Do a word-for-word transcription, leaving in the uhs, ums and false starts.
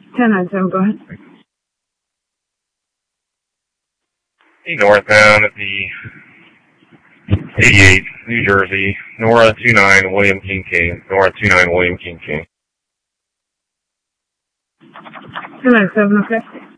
ten nine seven, go ahead. Hey, northbound at the eighty-eight, New Jersey, Nora two nine, William King King, Nora two nine, William King King. ten nine seven, okay.